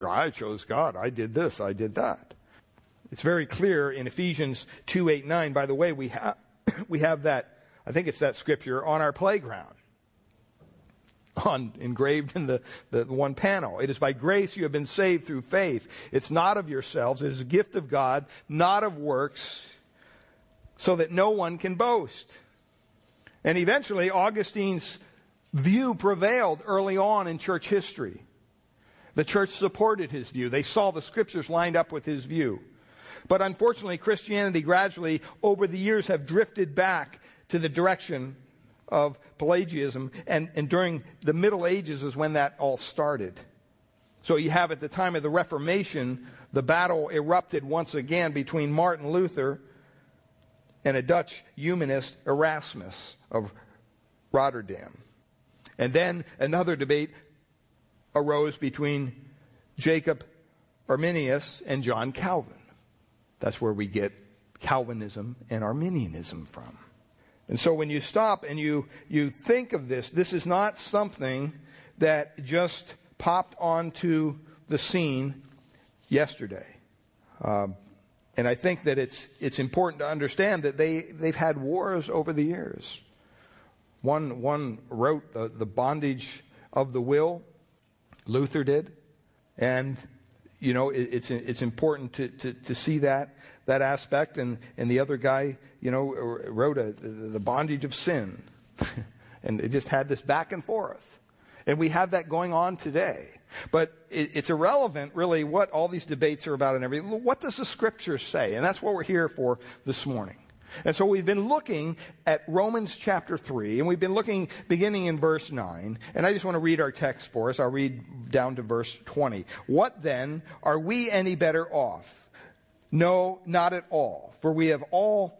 I chose God. I did this. I did that. It's very clear in Ephesians 2:8-9. By the way, we have that, I think it's that scripture on our playground, engraved in the one panel. It is by grace you have been saved through faith. It's not of yourselves. It is a gift of God, not of works, so that no one can boast. And eventually, Augustine's view prevailed early on in church history. The church supported his view. They saw the scriptures lined up with his view. But unfortunately, Christianity gradually, over the years, have drifted back to the direction of Pelagianism. And during the Middle Ages is when that all started. So you have, at the time of the Reformation, the battle erupted once again between Martin Luther and a Dutch humanist, Erasmus of Rotterdam. And then another debate arose between Jacob Arminius and John Calvin. That's where we get Calvinism and Arminianism from. And so when you stop and you think of this, this is not something that just popped onto the scene yesterday. And I think that it's important to understand that they've had wars over the years. One wrote the bondage of the will. Luther did. And, you know, it's important to see that aspect. And the other guy, you know, wrote the bondage of sin. And they just had this back and forth. And we have that going on today. But it's irrelevant, really, what all these debates are about and everything. What does the Scripture say? And that's what we're here for this morning. And so we've been looking at Romans chapter 3, and we've been looking beginning in verse 9. And I just want to read our text for us. I'll read down to verse 20. What then? Are we any better off? No, not at all. For we have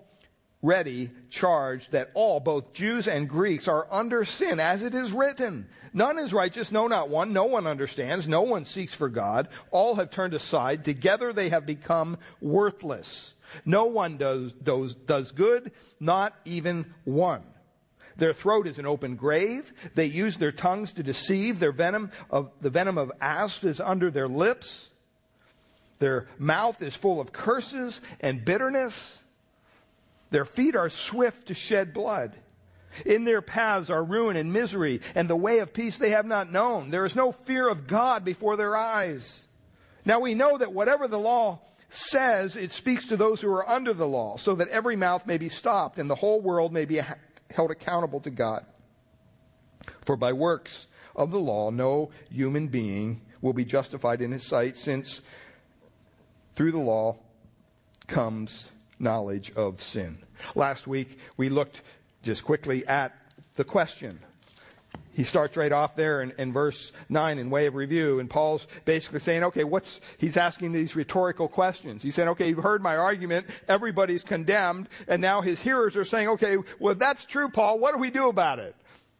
already charged that all, both Jews and Greeks, are under sin, as it is written. None is righteous, no, not one. No one understands. No one seeks for God. All have turned aside. Together they have become worthless. No one does good, not even one. Their throat is an open grave. They use their tongues to deceive. The venom of asps is under their lips. Their mouth is full of curses and bitterness. Their feet are swift to shed blood. In their paths are ruin and misery, and the way of peace they have not known. There is no fear of God before their eyes. Now we know that whatever the law says, it speaks to those who are under the law, so that every mouth may be stopped, and the whole world may be held accountable to God. For by works of the law, no human being will be justified in his sight, since through the law comes knowledge of sin. Last week, we looked just quickly at the question. He starts right off there in verse 9 in way of review. And Paul's basically saying, okay, he's asking these rhetorical questions. He's saying, okay, you've heard my argument. Everybody's condemned. And now his hearers are saying, okay, well, if that's true, Paul, what do we do about it?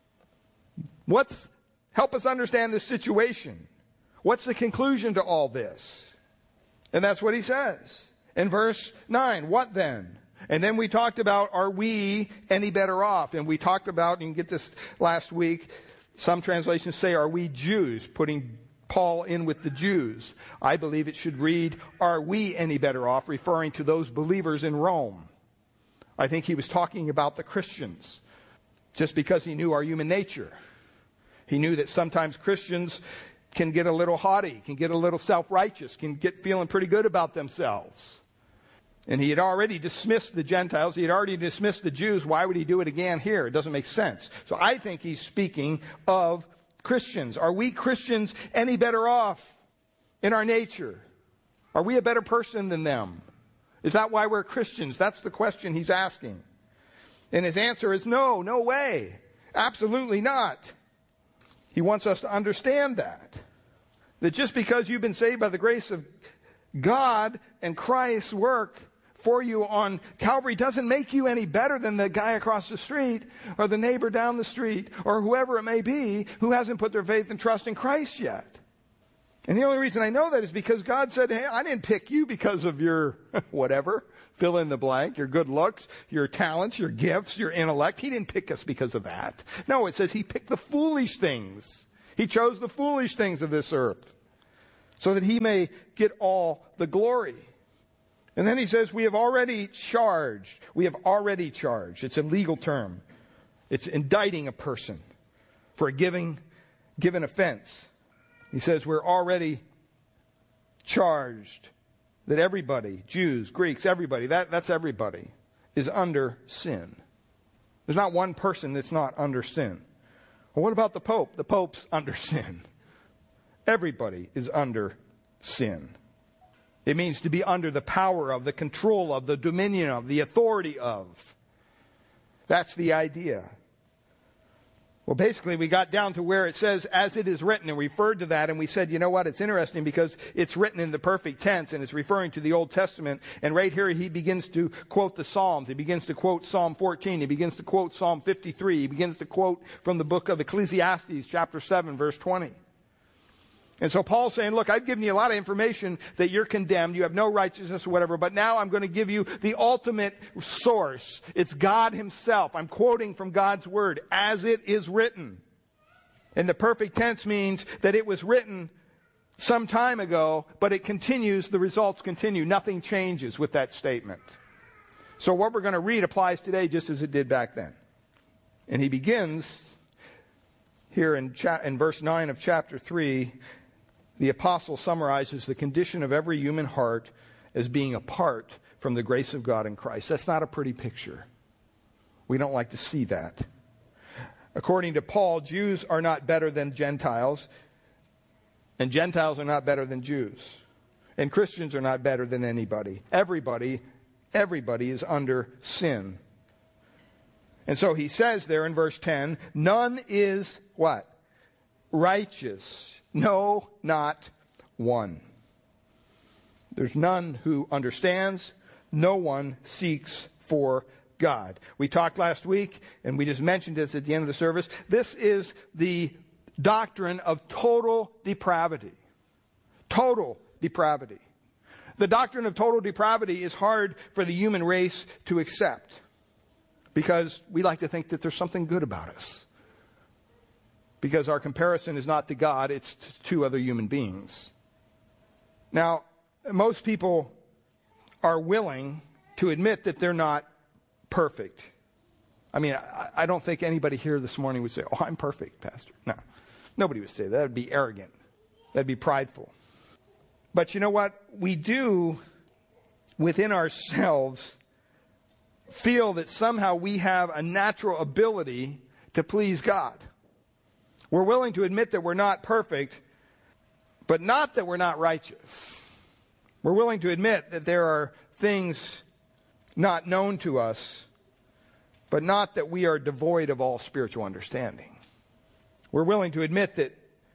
Help us understand this situation. What's the conclusion to all this? And that's what he says. In verse 9, what then? And then we talked about, are we any better off? And we talked about, you can get this last week, some translations say, are we Jews? Putting Paul in with the Jews. I believe it should read, are we any better off? Referring to those believers in Rome. I think he was talking about the Christians. Just because he knew our human nature. He knew that sometimes Christians can get a little haughty, can get a little self-righteous, can get feeling pretty good about themselves. And he had already dismissed the Gentiles. He had already dismissed the Jews. Why would he do it again here? It doesn't make sense. So I think he's speaking of Christians. Are we Christians any better off in our nature? Are we a better person than them? Is that why we're Christians? That's the question he's asking. And his answer is no way. Absolutely not. He wants us to understand that just because you've been saved by the grace of God and Christ's work for you on Calvary doesn't make you any better than the guy across the street or the neighbor down the street or whoever it may be who hasn't put their faith and trust in Christ yet. And the only reason I know that is because God said, hey, I didn't pick you because of your whatever, fill in the blank, your good looks, your talents, your gifts, your intellect. He didn't pick us because of that. No, it says he picked the foolish things. He chose the foolish things of this earth so that he may get all the glory. And then he says, we have already charged. We have already charged. It's a legal term. It's indicting a person for a given offense. He says we're already charged that everybody, Jews, Greeks, everybody, that's everybody, is under sin. There's not one person that's not under sin. Well, what about the Pope? The Pope's under sin. Everybody is under sin. It means to be under the power of, the control of, the dominion of, the authority of. That's the idea. Well, basically, we got down to where it says, as it is written, and we referred to that, and we said, you know what, it's interesting because it's written in the perfect tense, and it's referring to the Old Testament, and right here he begins to quote the Psalms. He begins to quote Psalm 14. He begins to quote Psalm 53. He begins to quote from the book of Ecclesiastes, chapter 7, verse 20. And so Paul's saying, look, I've given you a lot of information that you're condemned, you have no righteousness or whatever, but now I'm going to give you the ultimate source. It's God himself. I'm quoting from God's word, as it is written. And the perfect tense means that it was written some time ago, but it continues, the results continue. Nothing changes with that statement. So what we're going to read applies today just as it did back then. And he begins here in verse 9 of chapter 3. The apostle summarizes the condition of every human heart as being apart from the grace of God in Christ. That's not a pretty picture. We don't like to see that. According to Paul, Jews are not better than Gentiles, and Gentiles are not better than Jews. And Christians are not better than anybody. Everybody is under sin. And so he says there in verse 10, none is what? Righteous. No, not one. There's none who understands. No one seeks for God. We talked last week, and we just mentioned this at the end of the service. This is the doctrine of total depravity. Total depravity. The doctrine of total depravity is hard for the human race to accept because we like to think that there's something good about us. Because our comparison is not to God, it's to two other human beings. Now, most people are willing to admit that they're not perfect. I mean, I don't think anybody here this morning would say, oh, I'm perfect, Pastor. No, nobody would say that. That would be arrogant. That would be prideful. But you know what? We do, within ourselves, feel that somehow we have a natural ability to please God. We're willing to admit that we're not perfect, but not that we're not righteous. We're willing to admit that there are things not known to us, but not that we are devoid of all spiritual understanding. We're willing to admit that,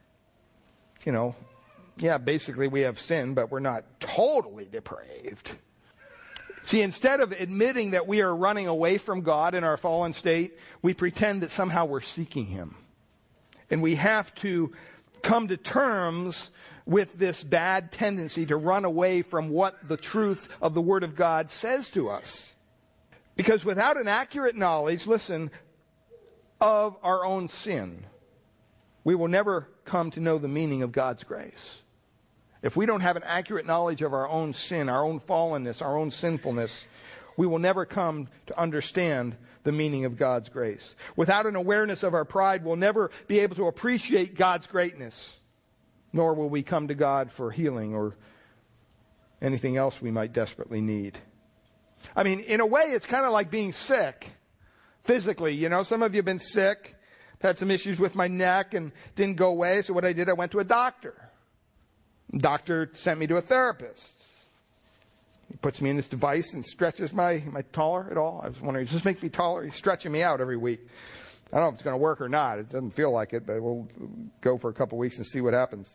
basically we have sin, but we're not totally depraved. See, instead of admitting that we are running away from God in our fallen state, we pretend that somehow we're seeking him. And we have to come to terms with this bad tendency to run away from what the truth of the Word of God says to us. Because without an accurate knowledge, listen, of our own sin, we will never come to know the meaning of God's grace. If we don't have an accurate knowledge of our own sin, our own fallenness, our own sinfulness, we will never come to understand the meaning of God's grace. Without an awareness of our pride, we'll never be able to appreciate God's greatness, nor will we come to God for healing or anything else we might desperately need. I mean, in a way, it's kind of like being sick physically. Some of you have been sick, had some issues with my neck and didn't go away. So what I did, I went to a doctor. The doctor sent me to a therapist. He puts me in this device and stretches am I taller at all? I was wondering, does this make me taller? He's stretching me out every week. I don't know if it's going to work or not. It doesn't feel like it, but we'll go for a couple weeks and see what happens.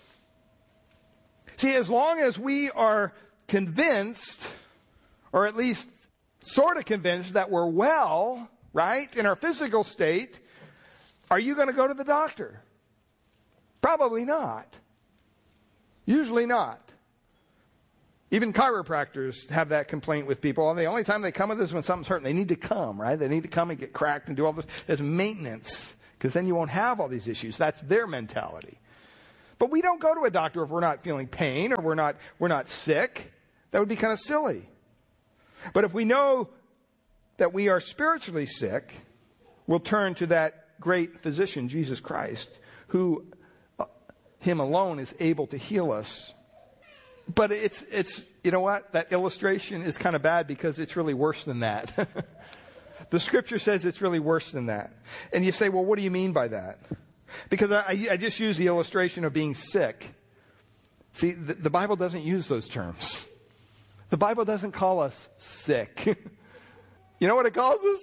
See, as long as we are convinced, or at least sort of convinced that we're well, right, in our physical state, are you going to go to the doctor? Probably not. Usually not. Even chiropractors have that complaint with people. The only time they come with this is when something's hurting. They need to come, right? They need to come and get cracked and do all this as maintenance, because then you won't have all these issues. That's their mentality. But we don't go to a doctor if we're not feeling pain or we're not sick. That would be kind of silly. But if we know that we are spiritually sick, we'll turn to that great physician, Jesus Christ, who him alone is able to heal us. But it's you know what? That illustration is kind of bad because it's really worse than that. The scripture says it's really worse than that. And you say, well, what do you mean by that? Because I just use the illustration of being sick. See, the Bible doesn't use those terms. The Bible doesn't call us sick. You know what it calls us?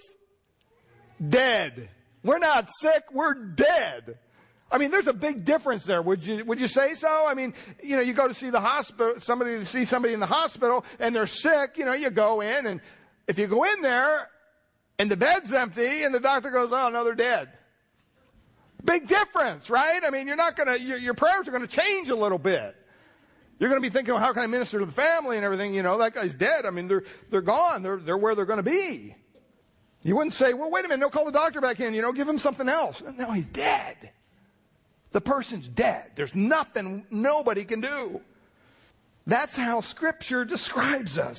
Dead. We're not sick, we're dead. I mean, there's a big difference there. Would you say so? I mean, you know, you go to see the hospital, see somebody in the hospital and they're sick, you know, you go in, and if you go in there and the bed's empty and the doctor goes, oh, no, they're dead. Big difference, right? I mean, your prayers are going to change a little bit. You're going to be thinking, well, how can I minister to the family and everything? You know, that guy's dead. I mean, they're gone. They're where they're going to be. You wouldn't say, well, wait a minute, no, call the doctor back in, you know, give him something else. No, he's dead. The person's dead. There's nothing nobody can do. That's how Scripture describes us.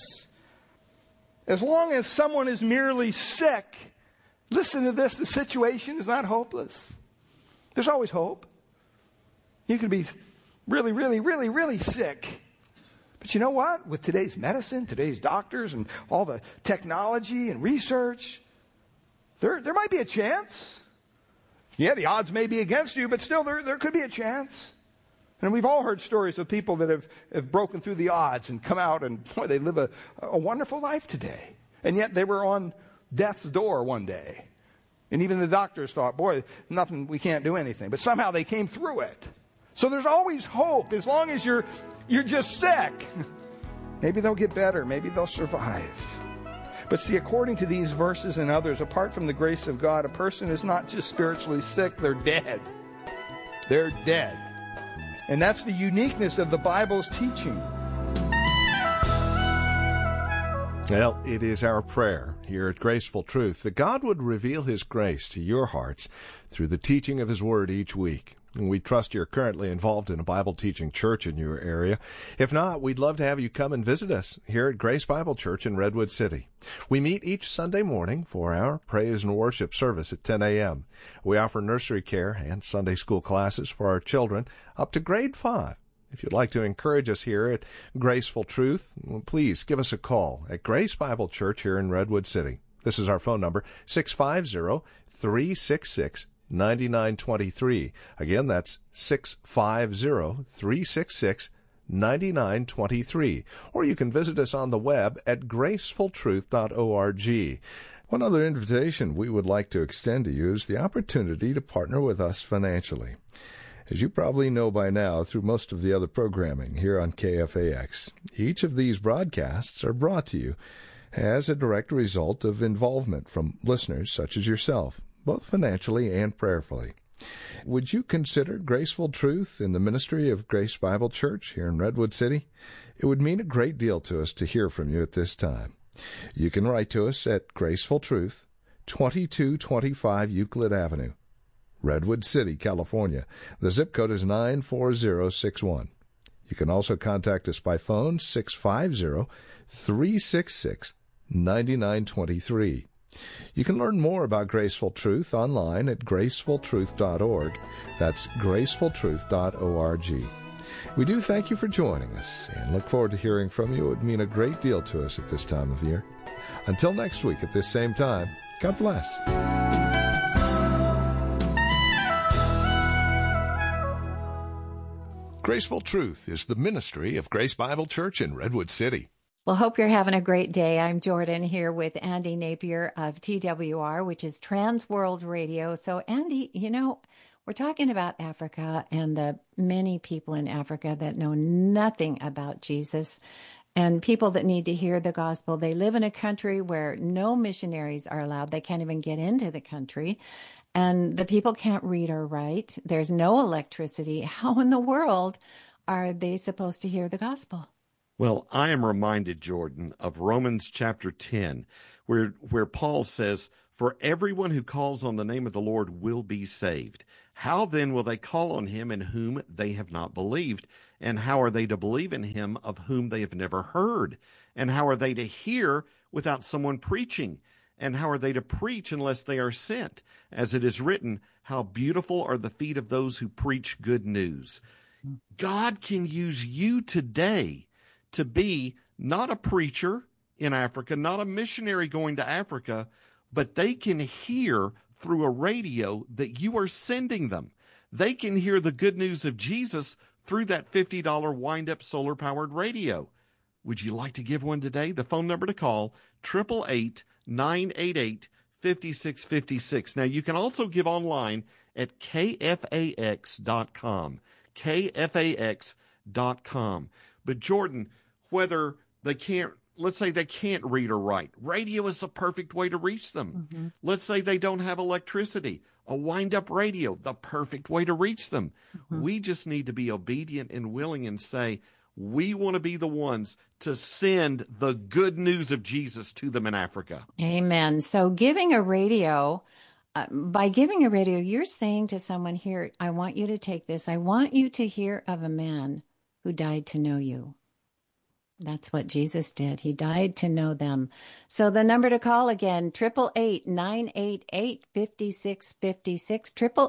As long as someone is merely sick, listen to this, the situation is not hopeless. There's always hope. You can be really, really, really, really sick. But you know what? With today's medicine, today's doctors, and all the technology and research, there might be a chance. Yeah, the odds may be against you, but still there could be a chance. And we've all heard stories of people that have broken through the odds and come out, and boy, they live a wonderful life today. And yet they were on death's door one day. And even the doctors thought, boy, nothing, we can't do anything. But somehow they came through it. So there's always hope as long as you're just sick. Maybe they'll get better. Maybe they'll survive. But see, according to these verses and others, apart from the grace of God, a person is not just spiritually sick, they're dead. They're dead. And that's the uniqueness of the Bible's teaching. Well, it is our prayer here at Graceful Truth that God would reveal His grace to your hearts through the teaching of His Word each week. And we trust you're currently involved in a Bible teaching church in your area. If not, we'd love to have you come and visit us here at Grace Bible Church in Redwood City. We meet each Sunday morning for our praise and worship service at 10 a.m. We offer nursery care and Sunday school classes for our children up to grade 5. If you'd like to encourage us here at Graceful Truth, please give us a call at Grace Bible Church here in Redwood City. This is our phone number, 650-366-9923. Again, that's 650-366-9923. Or you can visit us on the web at gracefultruth.org. One other invitation we would like to extend to you is the opportunity to partner with us financially. As you probably know by now through most of the other programming here on KFAX, each of these broadcasts are brought to you as a direct result of involvement from listeners such as yourself, both financially and prayerfully. Would you consider Graceful Truth in the ministry of Grace Bible Church here in Redwood City? It would mean a great deal to us to hear from you at this time. You can write to us at Graceful Truth, 2225 Euclid Avenue, Redwood City, California. The zip code is 94061. You can also contact us by phone, 650-366-9923. You can learn more about Graceful Truth online at gracefultruth.org. That's gracefultruth.org. We do thank you for joining us and look forward to hearing from you. It would mean a great deal to us at this time of year. Until next week at this same time, God bless. Graceful Truth is the ministry of Grace Bible Church in Redwood City. Well, hope you're having a great day. I'm Jordan here with Andy Napier of TWR, which is Trans World Radio. So, Andy, you know, we're talking about Africa and the many people in Africa that know nothing about Jesus and people that need to hear the gospel. They live in a country where no missionaries are allowed. They can't even get into the country. And the people can't read or write. There's no electricity. How in the world are they supposed to hear the gospel? Well, I am reminded, Jordan, of Romans chapter 10, where Paul says, For everyone who calls on the name of the Lord will be saved. How then will they call on him in whom they have not believed? And how are they to believe in him of whom they have never heard? And how are they to hear without someone preaching? And how are they to preach unless they are sent? As it is written, how beautiful are the feet of those who preach good news. God can use you today to be not a preacher in Africa, not a missionary going to Africa, but they can hear through a radio that you are sending them. They can hear the good news of Jesus through that $50 wind-up solar-powered radio. Would you like to give one today? The phone number to call, 888-988-5656. Now, you can also give online at kfax.com, kfax.com. But, Jordan, whether they can't, let's say they can't read or write, radio is the perfect way to reach them. Mm-hmm. Let's say they don't have electricity, a wind-up radio, the perfect way to reach them. Mm-hmm. We just need to be obedient and willing and say, we want to be the ones to send the good news of Jesus to them in Africa. Amen. So giving a radio, by giving a radio, you're saying to someone here, I want you to take this. I want you to hear of a man who died to know you. That's what Jesus did. He died to know them. So the number to call again, 888-988-5656,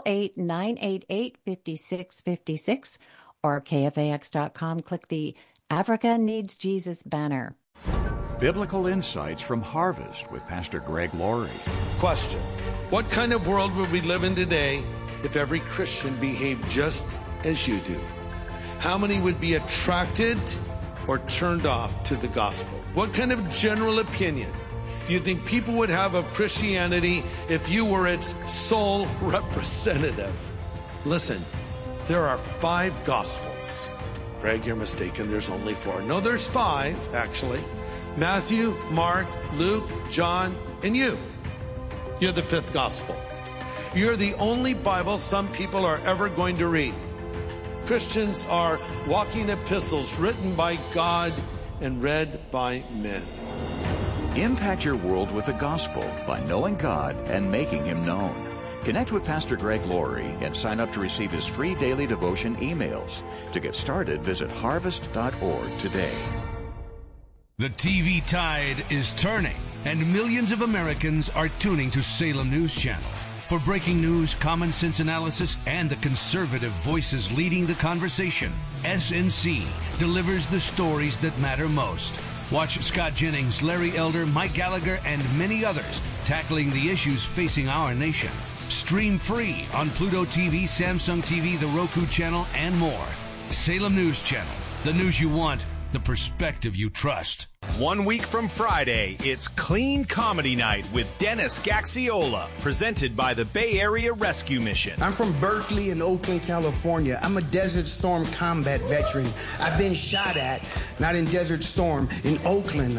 888-988-5656, or KFAX.com. Click the Africa Needs Jesus banner. Biblical Insights from Harvest with Pastor Greg Laurie. Question: what kind of world would we live in today if every Christian behaved just as you do? How many would be attracted or turned off to the gospel? What kind of general opinion do you think people would have of Christianity if you were its sole representative? Listen, there are 5 gospels. Greg, you're mistaken. There's only 4. No, there's 5, actually. Matthew, Mark, Luke, John, and you. You're the 5th gospel. You're the only Bible some people are ever going to read. Christians are walking epistles written by God and read by men. Impact your world with the gospel by knowing God and making Him known. Connect with Pastor Greg Laurie and sign up to receive his free daily devotion emails. To get started, visit harvest.org today. The TV tide is turning, and millions of Americans are tuning to Salem News Channel. For breaking news, common sense analysis, and the conservative voices leading the conversation, SNC delivers the stories that matter most. Watch Scott Jennings, Larry Elder, Mike Gallagher, and many others tackling the issues facing our nation. Stream free on Pluto TV, Samsung TV, the Roku channel, and more. Salem News Channel. The news you want, the perspective you trust. 1 week from Friday, it's Clean Comedy Night with Dennis Gaxiola, presented by the Bay Area Rescue Mission. I'm from Berkeley and Oakland, California. I'm a Desert Storm combat veteran. I've been shot at, not in Desert Storm, in Oakland.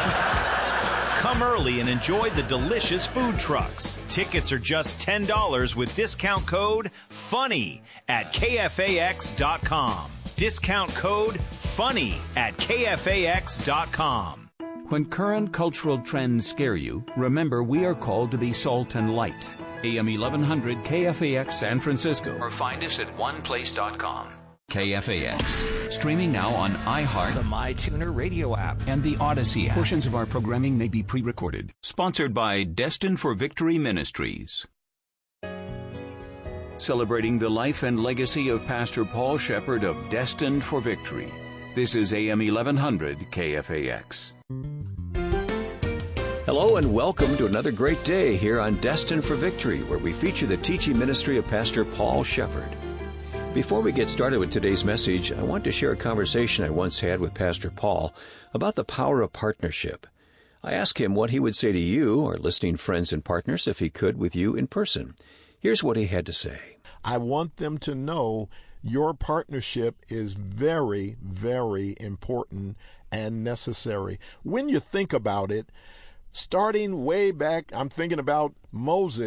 Come early and enjoy the delicious food trucks. Tickets are just $10 with discount code FUNNY at KFAX.com. Discount code FUNNY at KFAX.com. When current cultural trends scare you, remember we are called to be salt and light. AM 1100 KFAX San Francisco. Or find us at oneplace.com. KFAX. Streaming now on iHeart, the MyTuner radio app, and the Odyssey app. Portions of our programming may be pre-recorded. Sponsored by Destined for Victory Ministries. Celebrating the life and legacy of Pastor Paul Shepherd of Destined for Victory. This is AM 1100 KFAX. Hello and welcome to another great day here on Destined for Victory, where we feature the teaching ministry of Pastor Paul Shepherd. Before we get started with today's message, I want to share a conversation I once had with Pastor Paul about the power of partnership. I asked him what he would say to you, our listening friends and partners, if he could with you in person. Here's what he had to say. I want them to know your partnership is very, very important and necessary. When you think about it, starting way back, I'm thinking about Moses.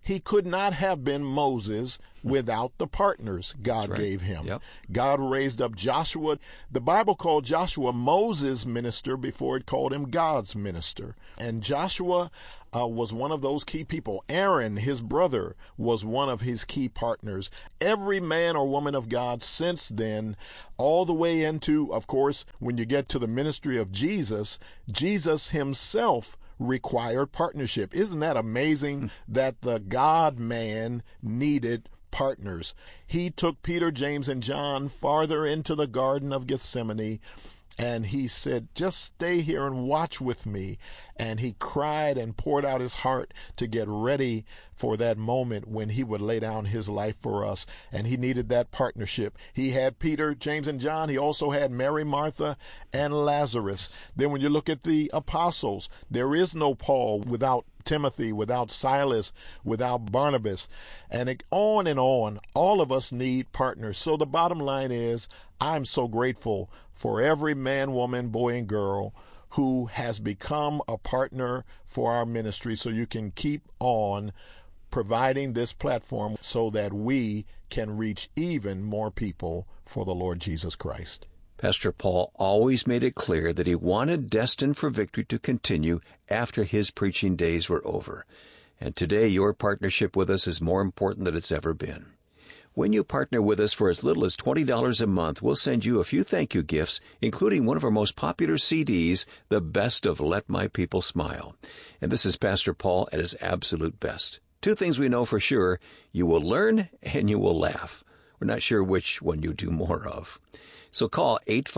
he could not have been Moses without the partners God gave him. Yep. God raised up Joshua. The Bible called Joshua Moses' minister before it called him God's minister. And Joshua was one of those key people. Aaron, his brother, was one of his key partners. Every man or woman of God since then, all the way into, of course, when you get to the ministry of Jesus, Jesus himself required partnership. Isn't that amazing that the God-man needed partners? He took Peter, James, and John farther into the Garden of Gethsemane, and he said, just stay here and watch with me. And he cried and poured out his heart to get ready for that moment when he would lay down his life for us. And he needed that partnership. He had Peter, James, and John. He also had Mary, Martha, and Lazarus. Then when you look at the apostles, there is no Paul without Timothy, without Silas, without Barnabas, and on and on. All of us need partners. So the bottom line is, I'm so grateful for every man, woman, boy, and girl who has become a partner for our ministry, so you can keep on providing this platform so that we can reach even more people for the Lord Jesus Christ. Pastor Paul always made it clear that he wanted Destined for Victory to continue after his preaching days were over. And today your partnership with us is more important than it's ever been. When you partner with us for as little as $20 a month, we'll send you a few thank you gifts, including one of our most popular CDs, The Best of Let My People Smile. And this is Pastor Paul at his absolute best. Two things we know for sure: you will learn and you will laugh. We're not sure which one you do more of. So call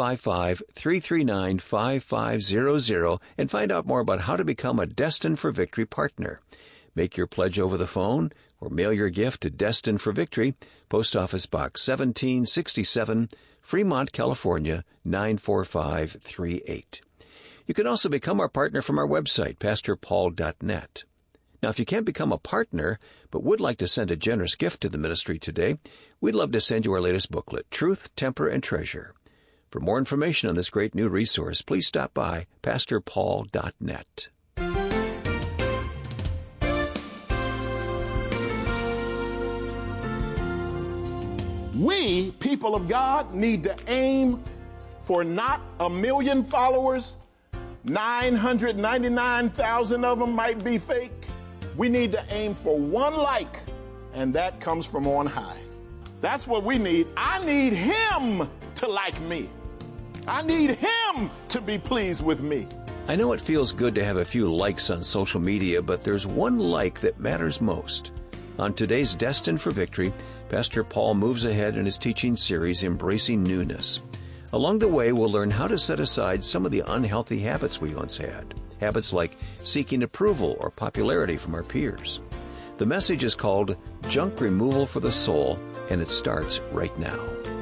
855-339-5500 and find out more about how to become a Destined for Victory partner. Make your pledge over the phone or mail your gift to Destined for Victory, Post Office Box 1767, Fremont, California, 94538. You can also become our partner from our website, pastorpaul.net. Now, if you can't become a partner but would like to send a generous gift to the ministry today, we'd love to send you our latest booklet, Truth, Temper, and Treasure. For more information on this great new resource, please stop by pastorpaul.net. We, people of God, need to aim for not 1 million followers. 999,000 of them might be fake. We need to aim for 1 like, and that comes from on high. That's what we need. I need him to like me. I need him to be pleased with me. I know it feels good to have a few likes on social media, but there's one like that matters most. On today's Destined for Victory, Pastor Paul moves ahead in his teaching series, Embracing Newness. Along the way, we'll learn how to set aside some of the unhealthy habits we once had. Habits like seeking approval or popularity from our peers. The message is called Junk Removal for the Soul, and it starts right now.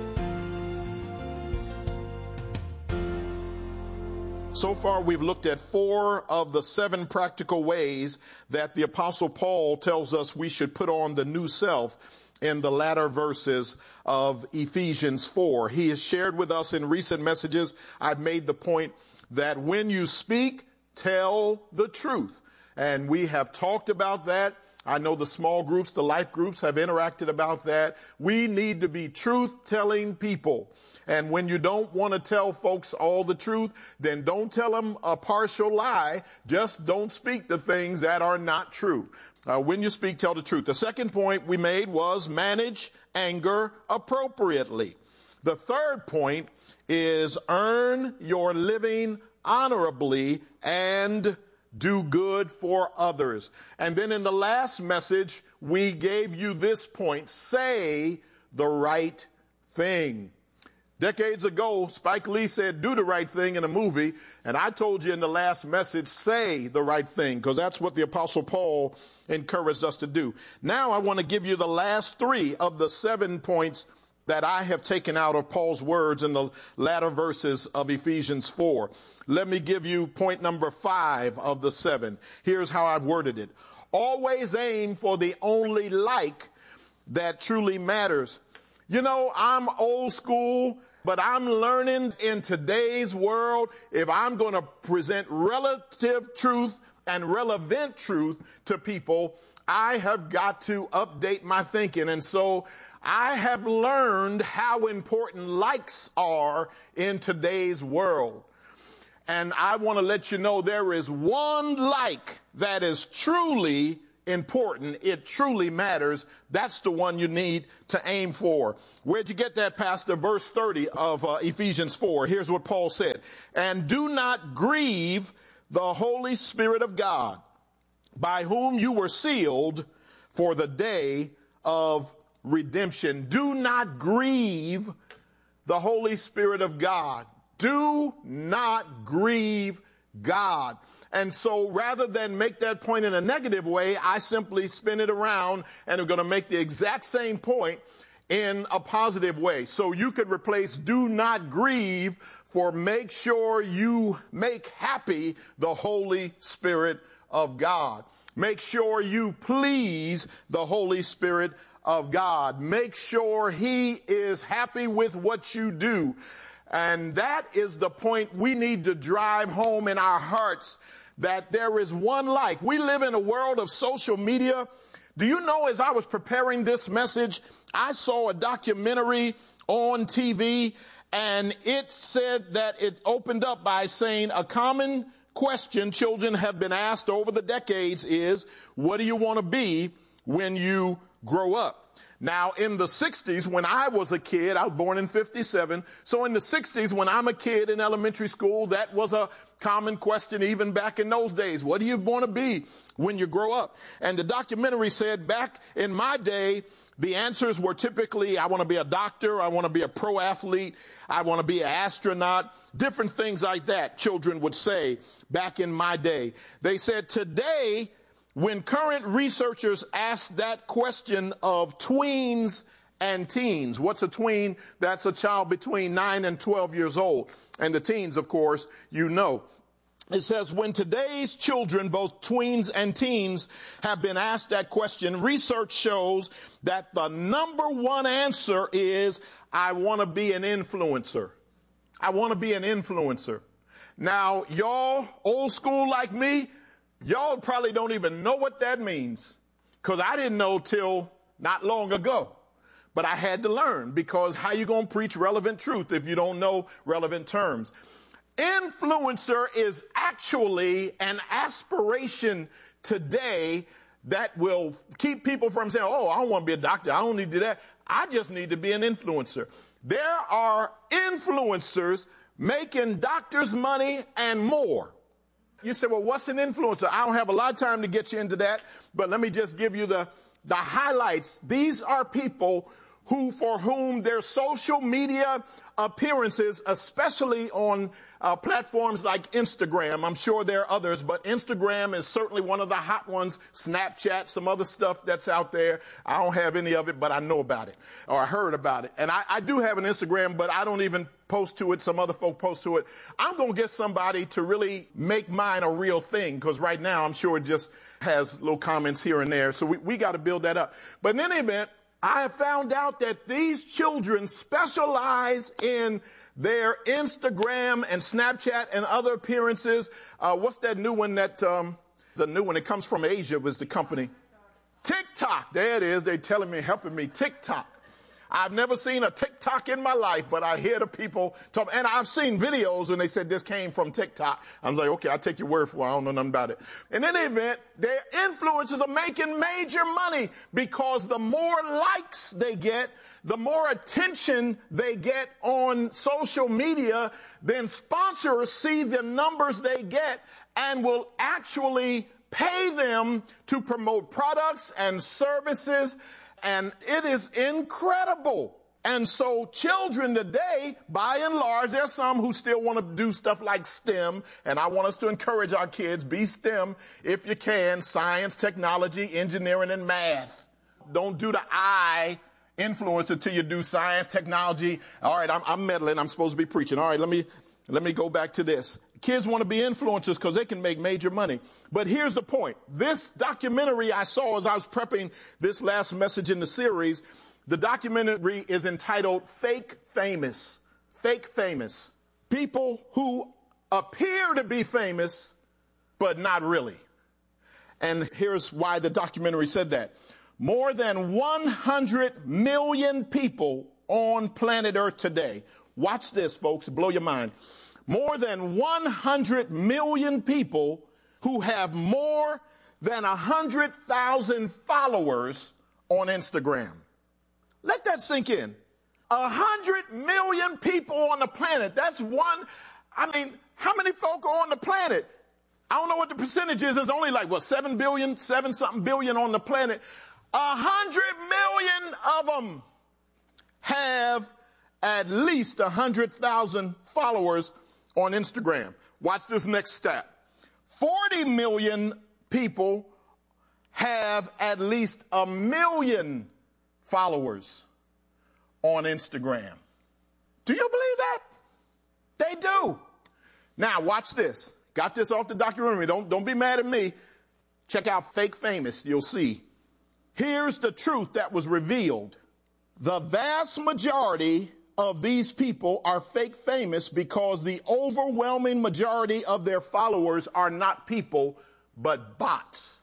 So far, we've looked at 4 of the 7 practical ways that the Apostle Paul tells us we should put on the new self in the latter verses of Ephesians 4. He has shared with us in recent messages, I've made the point that when you speak, tell the truth. And we have talked about that. I know the small groups, the life groups have interacted about that. We need to be truth-telling people. And when you don't want to tell folks all the truth, then don't tell them a partial lie. Just don't speak the things that are not true. When you speak, tell the truth. The second point we made was manage anger appropriately. The third point is earn your living honorably and do good for others. And then in the last message, we gave you this point: say the right thing. Decades ago, Spike Lee said, do the right thing in a movie. And I told you in the last message, say the right thing, because that's what the Apostle Paul encouraged us to do. Now I want to give you the last 3 of the 7 points that I have taken out of Paul's words in the latter verses of Ephesians 4. Let me give you point number 5 of the 7. Here's how I've worded it. Always aim for the only like that truly matters. You know, I'm old school, but I'm learning in today's world, if I'm going to present relative truth and relevant truth to people, I have got to update my thinking. And so I have learned how important likes are in today's world. And I want to let you know there is one like that is truly important. It truly matters. That's the one you need to aim for. Where'd you get that, Pastor? Verse 30 of Ephesians 4. Here's what Paul said. And do not grieve the Holy Spirit of God, by whom you were sealed for the day of redemption. Do not grieve the Holy Spirit of God. Do not grieve God. And so rather than make that point in a negative way, I simply spin it around and I'm going to make the exact same point in a positive way. So you could replace do not grieve for make sure you make happy the Holy Spirit of God. Make sure you please the Holy Spirit of God. Make sure he is happy with what you do. And that is the point we need to drive home in our hearts, that there is one like. We live in a world of social media. Do you know, as I was preparing this message, I saw a documentary on TV, and it said that it opened up by saying a common question children have been asked over the decades is, what do you want to be when you grow up? Now, in the 60s, when I was a kid, I was born in 57. So in the 60s, when I'm a kid in elementary school, that was a common question even back in those days. What do you want to be when you grow up? And the documentary said back in my day, the answers were typically, I want to be a doctor, I want to be a pro athlete, I want to be an astronaut, different things like that children would say back in my day. They said today, when current researchers ask that question of tweens and teens, what's a tween? That's a child between 9 and 12 years old. And the teens, of course, you know. It says when today's children, both tweens and teens, have been asked that question, research shows that the number one answer is, I want to be an influencer. I want to be an influencer. Now, y'all old school like me, y'all probably don't even know what that means, because I didn't know till not long ago. But I had to learn, because how you going to preach relevant truth if you don't know relevant terms? Influencer is actually an aspiration today that will keep people from saying, oh, I don't want to be a doctor, I don't need to do that. I just need to be an influencer. There are influencers making doctors' money and more. You say, well, what's an influencer? I don't have a lot of time to get you into that, but let me just give you the highlights. These are people for whom their social media appearances, especially on platforms like Instagram. I'm sure there are others, but Instagram is certainly one of the hot ones. Snapchat, some other stuff that's out there. I don't have any of it, but I know about it, or I heard about it. And I do have an Instagram, but I don't even post to it. Some other folk post to it. I'm going to get somebody to really make mine a real thing, because right now I'm sure it just has little comments here and there. So we got to build that up. But in any event, I have found out that these children specialize in their Instagram and Snapchat and other appearances. What's that new one that, the new one, it comes from Asia, was the company? TikTok. There it is. They're telling me, helping me. TikTok. I've never seen a TikTok in my life, but I hear the people talk, and I've seen videos and they said this came from TikTok. I'm like, okay, I'll take your word for it. I don't know nothing about it. In any event, their influencers are making major money, because the more likes they get, the more attention they get on social media, then sponsors see the numbers they get and will actually pay them to promote products and services. And it is incredible. And so children today, by and large, there's some who still want to do stuff like STEM. And I want us to encourage our kids, be STEM if you can, science, technology, engineering, and math. Don't do the I influence until you do science, technology. All right, I'm meddling. I'm supposed to be preaching. All right, let me go back to this. Kids want to be influencers because they can make major money. But here's the point. This documentary I saw as I was prepping this last message in the series, the documentary is entitled Fake Famous. Fake Famous. People who appear to be famous, but not really. And here's why the documentary said that. More than 100 million people on planet Earth today. Watch this, folks, blow your mind. More than 100 million people who have more than 100,000 followers on Instagram. Let that sink in. 100 million people on the planet. That's one. I mean, how many folk are on the planet? I don't know what the percentage is. It's only like, 7 something billion on the planet. 100 million of them have at least 100,000 followers on Instagram. Watch this next stat. 40 million people have at least 1 million followers on Instagram. Do you believe that? They do. Now, watch this. Got this off the documentary. Don't be mad at me. Check out Fake Famous. You'll see. Here's the truth that was revealed. The vast majority of these people are fake famous because the overwhelming majority of their followers are not people, but bots.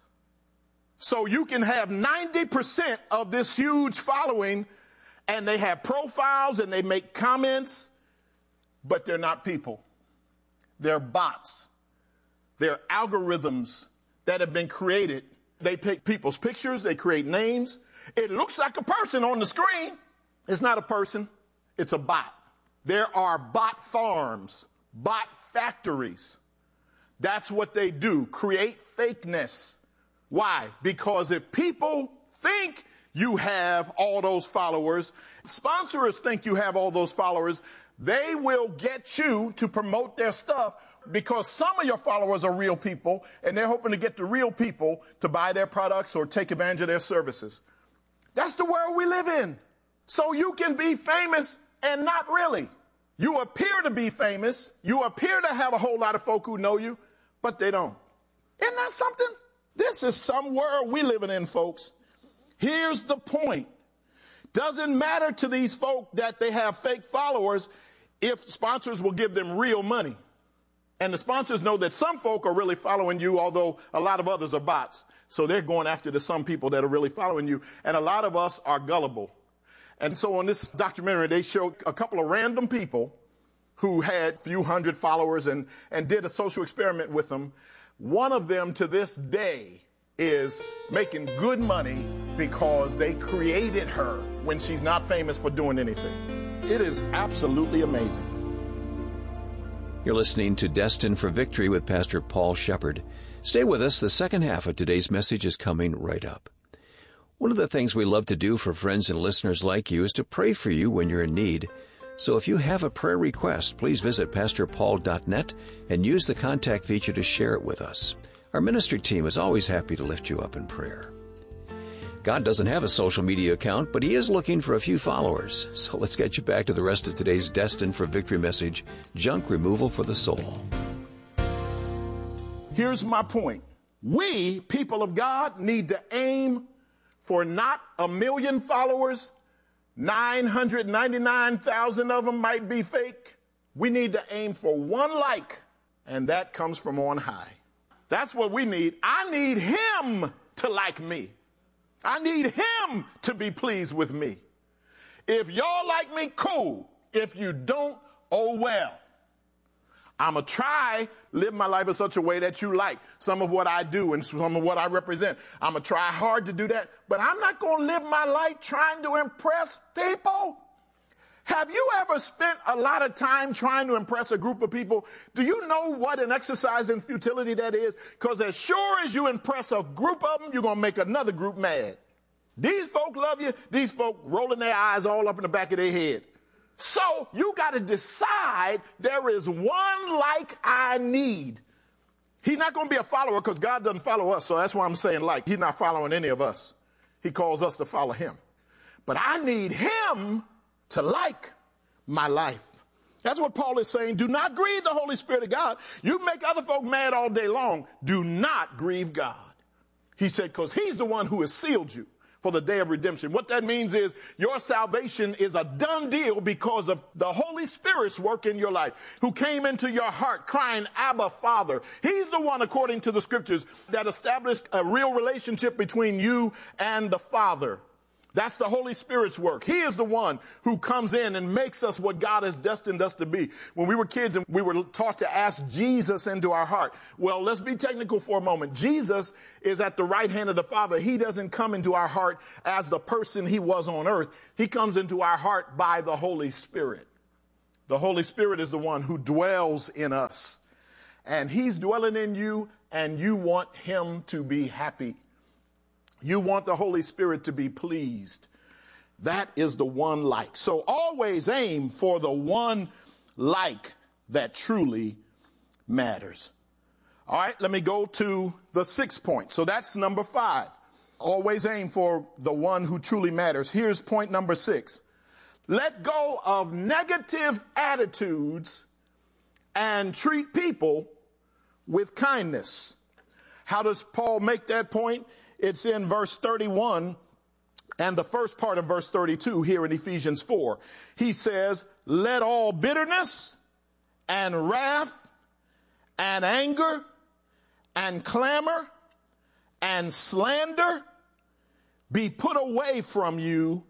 So you can have 90% of this huge following, and they have profiles and they make comments, but they're not people. They're bots. They're algorithms that have been created. They pick people's pictures, they create names. It looks like a person on the screen. It's not a person, it's a bot. There are bot farms, bot factories. That's what they do, create fakeness. Why? Because if people think you have all those followers, sponsors think you have all those followers, they will get you to promote their stuff because some of your followers are real people and they're hoping to get the real people to buy their products or take advantage of their services. That's the world we live in. So you can be famous and not really. You appear to be famous. You appear to have a whole lot of folk who know you, but they don't. Isn't that something? This is some world we living in, folks. Here's the point. Doesn't matter to these folk that they have fake followers if sponsors will give them real money. And the sponsors know that some folk are really following you, although a lot of others are bots. So they're going after the some people that are really following you. And a lot of us are gullible. And so on this documentary, they showed a couple of random people who had a few hundred followers and did a social experiment with them. One of them to this day is making good money because they created her when she's not famous for doing anything. It is absolutely amazing. You're listening to Destined for Victory with Pastor Paul Shepard. Stay with us. The second half of today's message is coming right up. One of the things we love to do for friends and listeners like you is to pray for you when you're in need. So if you have a prayer request, please visit pastorpaul.net and use the contact feature to share it with us. Our ministry team is always happy to lift you up in prayer. God doesn't have a social media account, but He is looking for a few followers. So let's get you back to the rest of today's Destined for Victory message, Junk Removal for the Soul. Here's my point. We, people of God, need to aim for not 1 million followers. 999,000 of them might be fake. We need to aim for 1 like, and that comes from on high. That's what we need. I need Him to like me. I need Him to be pleased with me. If y'all like me, cool. If you don't, oh well. I'm going to try live my life in such a way that you like some of what I do and some of what I represent. I'm going to try hard to do that, but I'm not going to live my life trying to impress people. Have you ever spent a lot of time trying to impress a group of people? Do you know what an exercise in futility that is? Because as sure as you impress a group of them, you're going to make another group mad. These folk love you. These folk rolling their eyes all up in the back of their head. So you got to decide there is one like I need. He's not going to be a follower because God doesn't follow us. So that's why I'm saying like. He's not following any of us. He calls us to follow Him. But I need Him to like my life. That's what Paul is saying. Do not grieve the Holy Spirit of God. You make other folk mad all day long. Do not grieve God. He said, because He's the one who has sealed you for the day of redemption. What that means is your salvation is a done deal because of the Holy Spirit's work in your life, who came into your heart crying, Abba, Father. He's the one, according to the scriptures, that established a real relationship between you and the Father. That's the Holy Spirit's work. He is the one who comes in and makes us what God has destined us to be. When we were kids and we were taught to ask Jesus into our heart. Well, let's be technical for a moment. Jesus is at the right hand of the Father. He doesn't come into our heart as the person he was on earth. He comes into our heart by the Holy Spirit. The Holy Spirit is the one who dwells in us. And he's dwelling in you, and you want him to be happy. You want the Holy Spirit to be pleased. That is the one like. So always aim for the one like that truly matters. All right, let me go to the 6th point. So that's number 5. Always aim for the one who truly matters. Here's point number 6. Let go of negative attitudes and treat people with kindness. How does Paul make that point? It's in verse 31 and the first part of verse 32 here in Ephesians 4. He says, let all bitterness and wrath and anger and clamor and slander be put away from you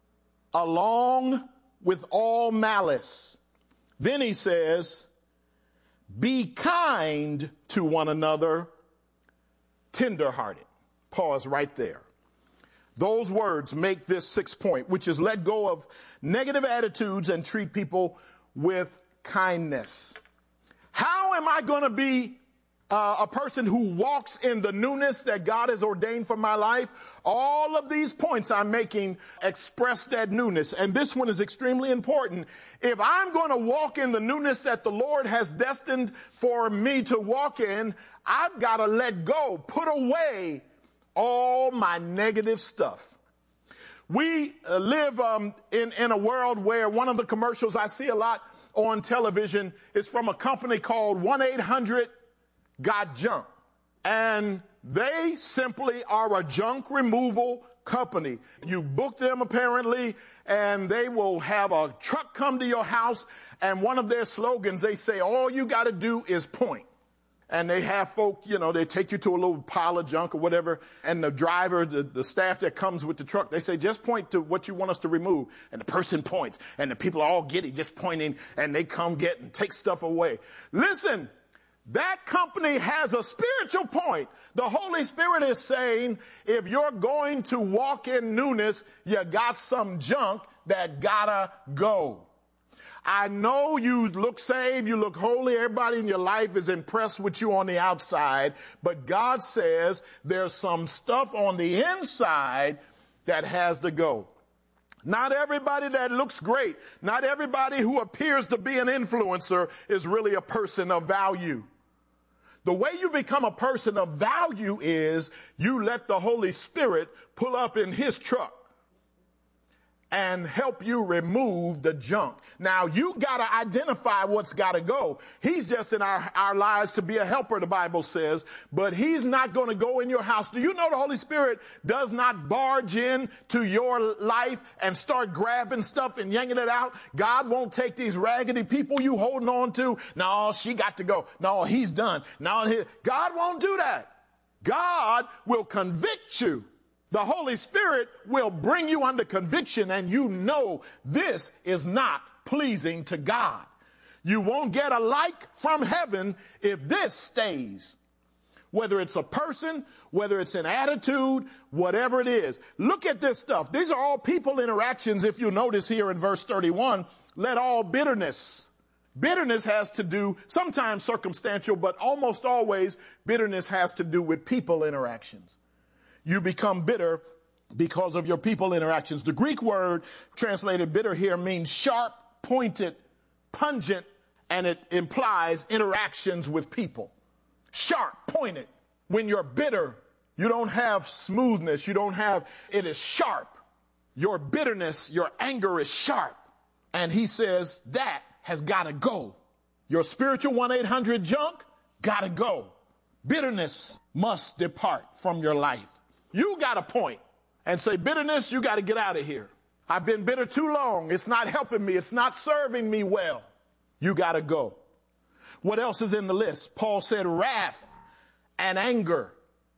along with all malice. Then he says, be kind to one another, tenderhearted. Pause right there. Those words make this 6th point, which is let go of negative attitudes and treat people with kindness. How am I going to be a person who walks in the newness that God has ordained for my life? All of these points I'm making express that newness. And this one is extremely important. If I'm going to walk in the newness that the Lord has destined for me to walk in, I've got to let go, put away all my negative stuff. We live in a world where one of the commercials I see a lot on television is from a company called 1-800-GOT-JUNK. And they simply are a junk removal company. You book them apparently, and they will have a truck come to your house. And one of their slogans, they say, all you got to do is point. And they have folk, they take you to a little pile of junk or whatever. And the driver, the staff that comes with the truck, they say, just point to what you want us to remove. And the person points. And the people are all giddy, just pointing. And they come get and take stuff away. Listen, that company has a spiritual point. The Holy Spirit is saying, if you're going to walk in newness, you got some junk that gotta go. I know you look saved, you look holy, everybody in your life is impressed with you on the outside, but God says there's some stuff on the inside that has to go. Not everybody that looks great, not everybody who appears to be an influencer is really a person of value. The way you become a person of value is you let the Holy Spirit pull up in his truck and help you remove the junk. Now, you got to identify what's got to go. He's just in our lives to be a helper, the Bible says, but he's not going to go in your house. Do you know the Holy Spirit does not barge in to your life and start grabbing stuff and yanking it out? God won't take these raggedy people you holding on to. No, she got to go. No, he's done. No, God won't do that. God will convict you. The Holy Spirit will bring you under conviction, and you know this is not pleasing to God. You won't get a like from heaven if this stays. Whether it's a person, whether it's an attitude, whatever it is. Look at this stuff. These are all people interactions. If you notice here in verse 31, let all bitterness. Bitterness has to do, sometimes circumstantial, but almost always bitterness has to do with people interactions. You become bitter because of your people interactions. The Greek word translated bitter here means sharp, pointed, pungent, and it implies interactions with people. Sharp, pointed. When you're bitter, you don't have smoothness. It is sharp. Your bitterness, your anger is sharp. And he says that has got to go. Your spiritual 1-800 junk got to go. Bitterness must depart from your life. You got a point, and say, bitterness, you got to get out of here. I've been bitter too long. It's not helping me. It's not serving me well. You got to go. What else is in the list? Paul said wrath and anger.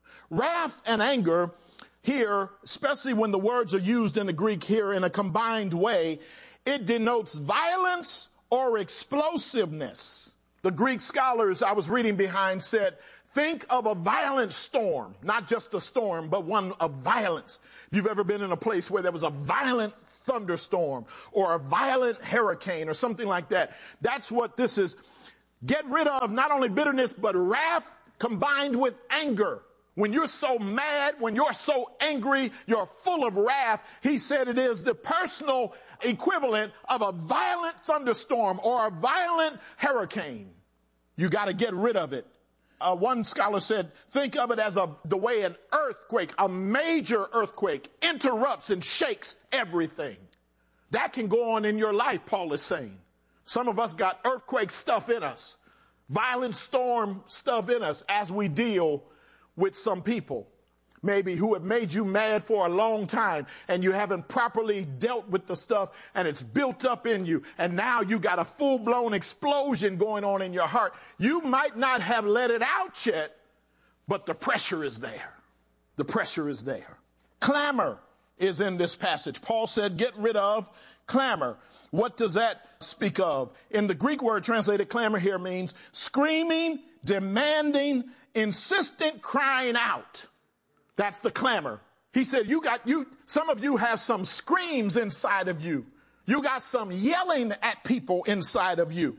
Wrath and anger here, especially when the words are used in the Greek here in a combined way, it denotes violence or explosiveness. The Greek scholars I was reading behind said, think of a violent storm, not just a storm, but one of violence. If you've ever been in a place where there was a violent thunderstorm or a violent hurricane or something like that, that's what this is. Get rid of not only bitterness, but wrath combined with anger. When you're so mad, when you're so angry, you're full of wrath. He said it is the personal equivalent of a violent thunderstorm or a violent hurricane. You got to get rid of it. One scholar said, think of it as the way an earthquake, a major earthquake, interrupts and shakes everything. That can go on in your life, Paul is saying. Some of us got earthquake stuff in us, violent storm stuff in us as we deal with some people, maybe who have made you mad for a long time, and you haven't properly dealt with the stuff, and it's built up in you, and now you got a full-blown explosion going on in your heart. You might not have let it out yet, but the pressure is there. The pressure is there. Clamor is in this passage. Paul said, get rid of clamor. What does that speak of? In the Greek word translated clamor here means screaming, demanding, insistent crying out. That's the clamor. He said, some of you have some screams inside of you. You got some yelling at people inside of you.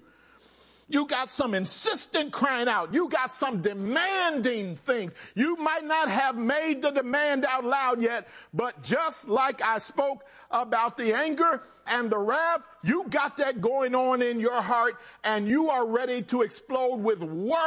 You got some insistent crying out. You got some demanding things. You might not have made the demand out loud yet, but just like I spoke about the anger and the wrath, you got that going on in your heart, and you are ready to explode with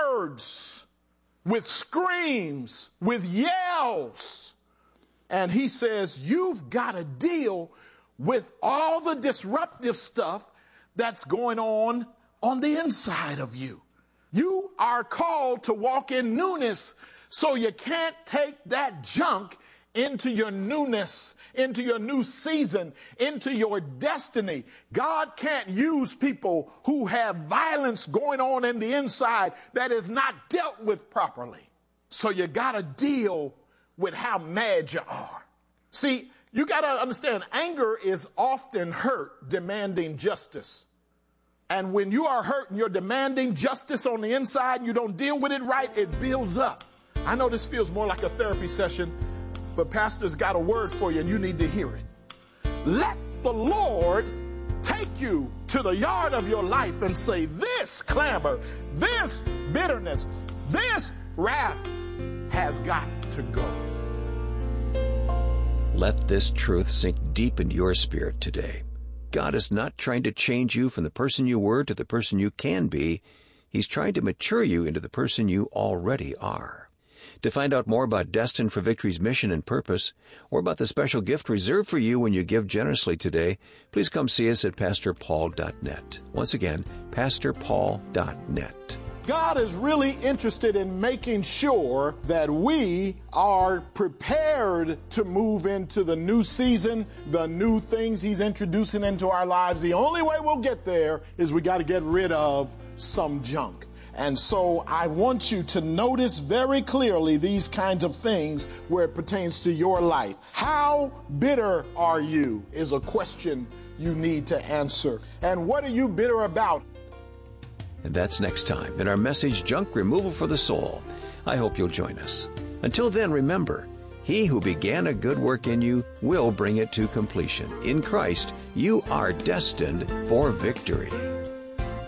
words, with screams, with yells. And he says, you've got to deal with all the disruptive stuff that's going on the inside of you. You are called to walk in newness, so you can't take that junk into your newness, into your new season, into your destiny. God can't use people who have violence going on in the inside that is not dealt with properly. So you got to deal with how mad you are. See, you got to understand, anger is often hurt demanding justice. And when you are hurt and you're demanding justice on the inside, you don't deal with it right, it builds up. I know this feels more like a therapy session, but Pastor's got a word for you and you need to hear it. Let the Lord take you to the yard of your life and say, this clamor, this bitterness, this wrath has got to go. Let this truth sink deep into your spirit today. God is not trying to change you from the person you were to the person you can be. He's trying to mature you into the person you already are. To find out more about Destined for Victory's mission and purpose, or about the special gift reserved for you when you give generously today, please come see us at PastorPaul.net. Once again, PastorPaul.net. God is really interested in making sure that we are prepared to move into the new season, the new things He's introducing into our lives. The only way we'll get there is we got to get rid of some junk. And so I want you to notice very clearly these kinds of things where it pertains to your life. How bitter are you is a question you need to answer. And what are you bitter about? And that's next time in our message, Junk Removal for the Soul. I hope you'll join us. Until then, remember, He who began a good work in you will bring it to completion. In Christ, you are destined for victory.